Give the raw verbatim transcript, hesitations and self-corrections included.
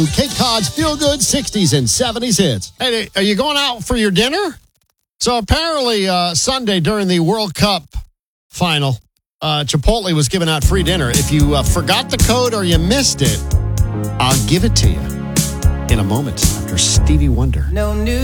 Cape Cod's feel-good sixties and seventies hits. Hey, are you going out for your dinner? So apparently uh, Sunday during the World Cup final, uh, Chipotle was giving out free dinner. If you uh, forgot the code or you missed it, I'll give it to you in a moment after Stevie Wonder. No news.